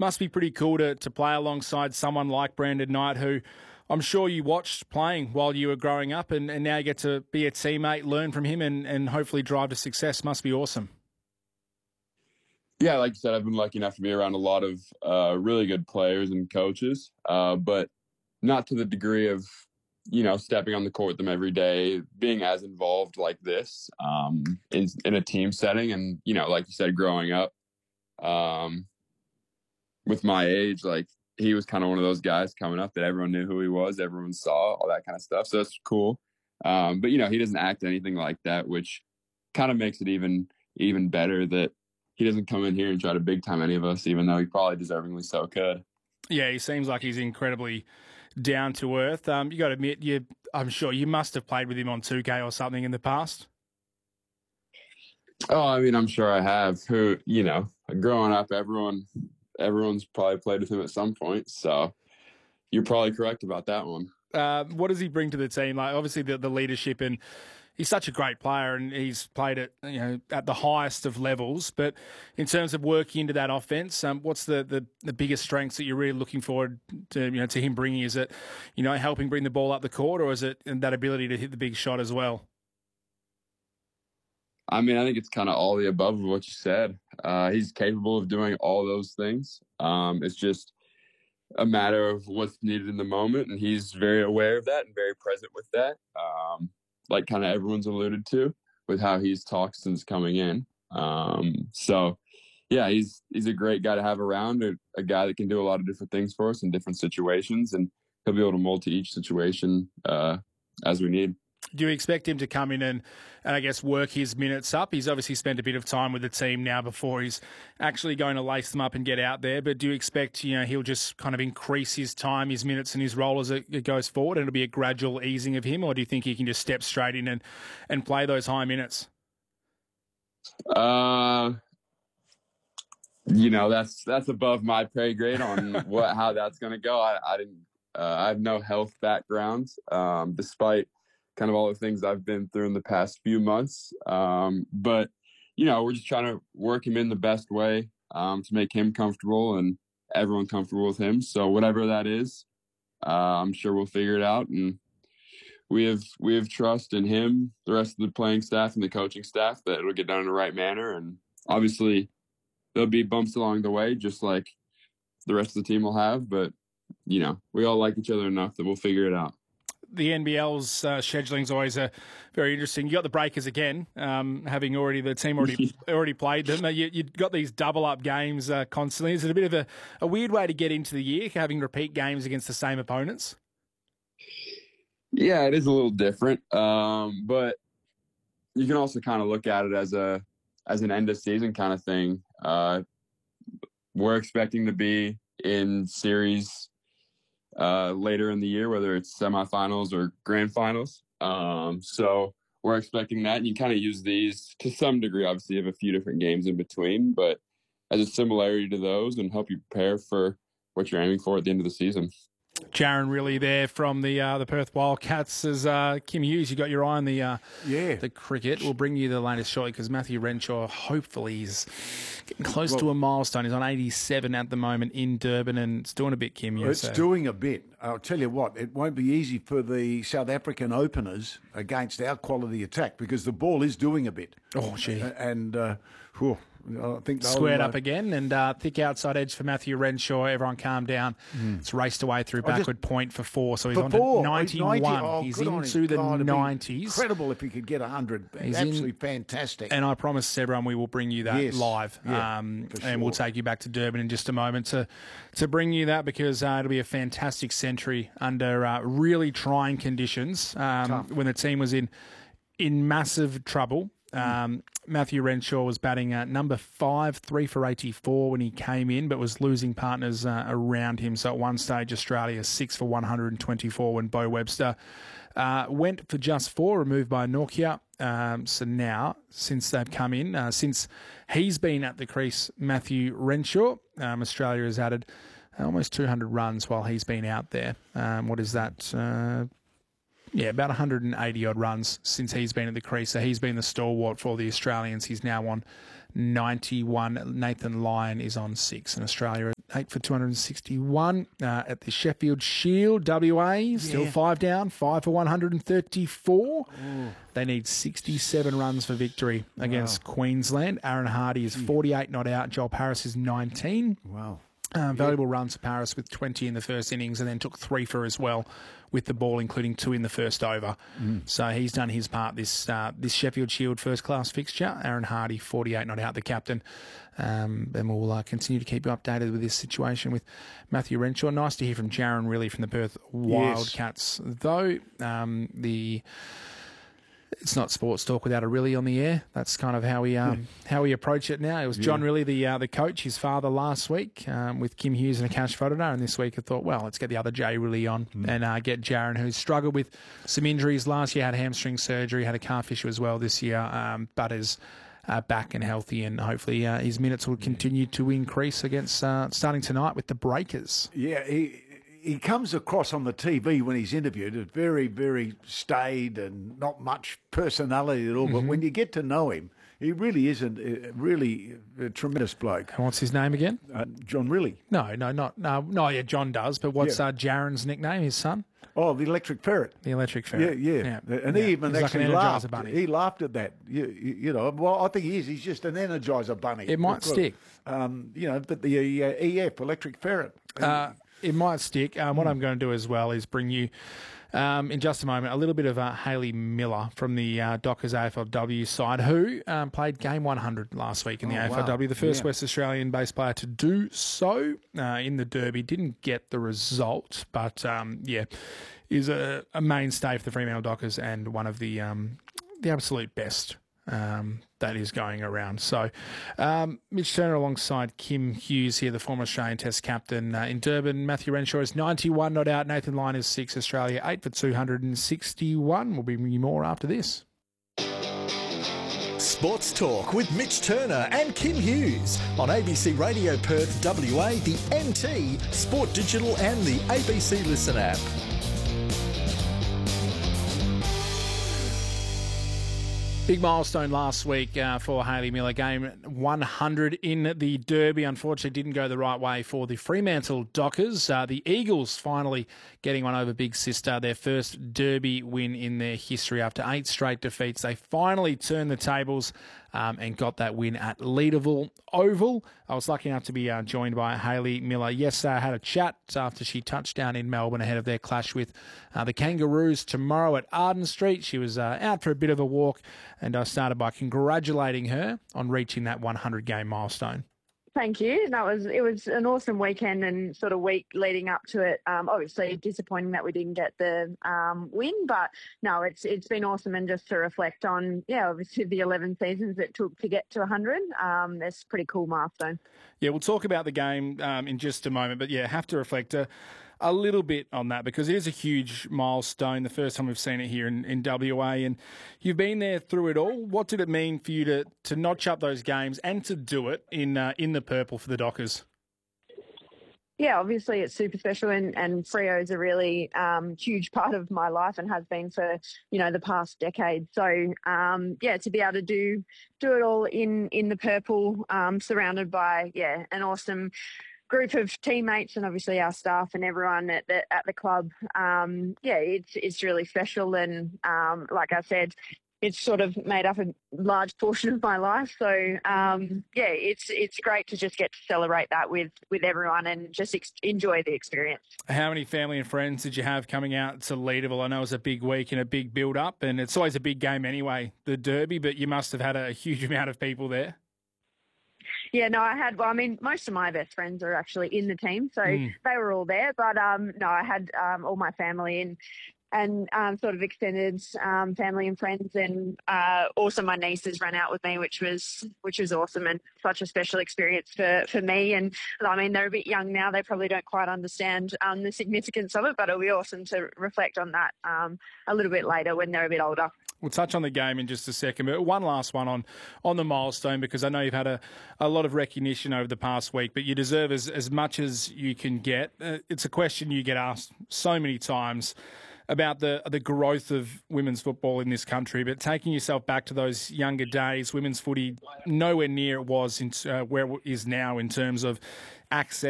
must be pretty cool to play alongside someone like Brandon Knight, who I'm sure you watched playing while you were growing up, and now you get to be a teammate, learn from him, and hopefully drive to success. Must be awesome. Yeah, like you said, I've been lucky enough to be around a lot of really good players and coaches, but not to the degree of, stepping on the court with them every day, being as involved like this in a team setting. And, like you said, growing up with my age, like he was kind of one of those guys coming up that everyone knew who he was, everyone saw, all that kind of stuff. So that's cool. But, he doesn't act anything like that, which kind of makes it even better that he doesn't come in here and try to big time any of us, even though he probably deservingly so could. Yeah, he seems like he's incredibly down to earth. You got to admit, I'm sure you must have played with him on 2K or something in the past. Oh, I mean, I'm sure I have. Growing up, everyone's probably played with him at some point. So you're probably correct about that one. What does he bring to the team? Like, obviously, the leadership, and he's such a great player, and he's played at the highest of levels. But in terms of working into that offense, what's the biggest strengths that you're really looking forward to to him bringing? Is it helping bring the ball up the court, or is it that ability to hit the big shot as well? I mean, I think it's kind of all the above of what you said. He's capable of doing all those things. It's just a matter of what's needed in the moment, and he's very aware of that and very present with that. Like kind of everyone's alluded to with how he's talked since coming in. So, yeah, he's a great guy to have around, a guy that can do a lot of different things for us in different situations, and he'll be able to mold to each situation as we need. Do you expect him to come in and I guess work his minutes up? He's obviously spent a bit of time with the team now before he's actually going to lace them up and get out there. But do you expect he'll just kind of increase his time, his minutes and his role as it goes forward, and it'll be a gradual easing of him? Or do you think he can just step straight in and play those high minutes? That's above my pay grade on how that's going to go. I have no health background, despite kind of all the things I've been through in the past few months. But, we're just trying to work him in the best way to make him comfortable and everyone comfortable with him. So whatever that is, I'm sure we'll figure it out. And we have trust in him, the rest of the playing staff and the coaching staff, that it'll get done in the right manner. And obviously there'll be bumps along the way, just like the rest of the team will have. But, we all like each other enough that we'll figure it out. The NBL's scheduling is always very interesting. You got the Breakers again, having the team already played them. You got these double up games constantly. Is it a bit of a weird way to get into the year, having repeat games against the same opponents? Yeah, it is a little different, but you can also kind of look at it as an end of season kind of thing. We're expecting to be in series later in the year, whether it's semifinals or grand finals. So we're expecting that. And you kind of use these to some degree, obviously you have a few different games in between, but as a similarity to those and help you prepare for what you're aiming for at the end of the season. Jaron Riley there from the Perth Wildcats. As Kim Hughes, you got your eye on the cricket. We'll bring you the latest shortly because Matthew Renshaw hopefully is getting close to a milestone. He's on 87 at the moment in Durban, and it's doing a bit, Kim Hughes. It's doing a bit. I'll tell you what, it won't be easy for the South African openers against our quality attack because the ball is doing a bit. Oh, gee. And I think squared up again, and thick outside edge for Matthew Renshaw. Everyone calm down. It's raced away through backward point for 4, so he's on to 91. He's into the 90s. Incredible if he could get 100. Absolutely fantastic. And I promise everyone we will bring you that live, and we'll take you back to Durban in just a moment to bring you that because it'll be a fantastic century under really trying conditions when the team was in massive trouble. Matthew Renshaw was batting number 5, 3 for 84 when he came in, but was losing partners around him. So at one stage, Australia 6 for 124 when Bo Webster went for just 4, removed by Nokia. So now, since they've come in, since he's been at the crease, Matthew Renshaw, Australia has added almost 200 runs while he's been out there. What is that? About 180-odd runs since he's been at the crease. So he's been the stalwart for the Australians. He's now on 91. Nathan Lyon is on 6. And Australia 8 for 261 at the Sheffield Shield. WA still 5 down, 5 for 134. They need 67 runs for victory against Queensland. Aaron Hardy is 48 not out. Joel Paris is 19. Wow. Valuable runs for Paris with 20 in the first innings, and then took 3 for as well with the ball, including 2 in the first over. So he's done his part this Sheffield Shield first-class fixture. Aaron Hardy, 48 not out, the captain. And we'll continue to keep you updated with this situation with Matthew Renshaw. Nice to hear from Jaron Riley from the Perth Wildcats. Though it's not sports talk without a Riley on the air. That's kind of how we approach it now. It was John Riley, the coach, his father last week with Kim Hughes and Akash Fotodar, and this week I thought, well, let's get the other Jay Riley on and get Jaron, who's struggled with some injuries last year, had hamstring surgery, had a calf issue as well this year, but is back and healthy, and hopefully his minutes will continue to increase against starting tonight with the Breakers. Yeah, he comes across on the TV when he's interviewed as very, very staid and not much personality at all. But when you get to know him, he really is a tremendous bloke. And what's his name again? John Riley. No, yeah, John does. But what's Jaron's nickname, his son? Oh, the Electric Ferret. The Electric Ferret. Yeah. And he even He's actually like an laughed. Energizer Bunny. He laughed at that. You know, well, I think he is. He's just an Energizer Bunny. It might stick. But the EF, Electric Ferret. It might stick. What I'm going to do as well is bring you, in just a moment, a little bit of Hayley Miller from the Dockers AFLW side, who played game 100 last week in the AFLW, the first West Australian-based player to do so in the Derby. Didn't get the result, but is a mainstay for the Fremantle Dockers and one of the absolute best that is going around. So Mitch Turner alongside Kim Hughes here, the former Australian Test captain in Durban. Matthew Renshaw is 91 not out. Nathan Lyon is 6. Australia 8 for 261. We'll bring you more after this. Sports Talk with Mitch Turner and Kim Hughes on ABC Radio Perth WA, the NT, Sport Digital and the ABC Listen app. Big milestone last week for Hayley Miller. Game 100 in the Derby. Unfortunately, didn't go the right way for the Fremantle Dockers. The Eagles finally getting one over Big Sister, their first Derby win in their history after 8 straight defeats. They finally turned the tables and got that win at Leederville Oval. I was lucky enough to be joined by Hayley Miller yesterday. I had a chat after she touched down in Melbourne ahead of their clash with the Kangaroos tomorrow at Arden Street. She was out for a bit of a walk, and I started by congratulating her on reaching that 100-game milestone. Thank you. It was an awesome weekend and sort of week leading up to it. Obviously disappointing that we didn't get the win, but no, it's been awesome. And just to reflect on, obviously the 11 seasons it took to get to 100. That's a pretty cool milestone. Yeah, we'll talk about the game in just a moment, but have to reflect a little bit on that because it is a huge milestone, the first time we've seen it here in WA, and you've been there through it all. What did it mean for you to notch up those games and to do it in the purple for the Dockers? Yeah, obviously it's super special and Freo is a really huge part of my life and has been for, the past decade. So, to be able to do it all in the purple, surrounded by, an awesome group of teammates and obviously our staff and everyone at the club. It's really special. And like I said, it's sort of made up a large portion of my life. So, it's great to just get to celebrate that with everyone and just enjoy the experience. How many family and friends did you have coming out to Leederville? I know it was a big week and a big build-up, and it's always a big game anyway, the Derby, but you must have had a huge amount of people there. Yeah, no, I had, most of my best friends are actually in the team, so they were all there. But, I had all my family and sort of extended family and friends, and also my nieces ran out with me, which was awesome and such a special experience for me. And they're a bit young now; they probably don't quite understand the significance of it, but it'll be awesome to reflect on that a little bit later when they're a bit older. We'll touch on the game in just a second, but one last one on the milestone, because I know you've had a lot of recognition over the past week, but you deserve as much as you can get. It's a question you get asked so many times about the growth of women's football in this country, but taking yourself back to those younger days, women's footy nowhere near it was where it is now in terms of access